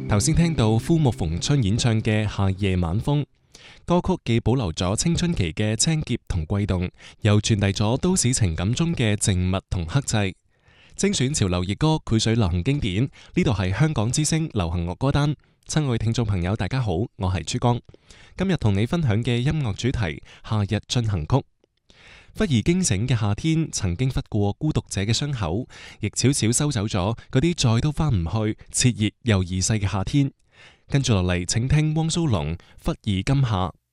頭先聽到枯木逢春演唱嘅《夏夜晚風》歌曲，既保留咗青春期嘅青澀同悸動，又傳遞咗都市情感中嘅靜默同克制。精選潮流熱歌，繪水流行經典。呢度係香港之聲流行樂歌單。親愛聽眾朋友，大家好，我係珠江。今日同你分享嘅音樂主題《夏日進行曲》。忽而驚醒嘅夏天，曾經拂過孤獨者嘅傷口，亦悄悄收走咗嗰啲再都翻唔去熾熱又易逝嘅夏天。跟住落嚟，請聽汪蘇泷《忽而今夏》。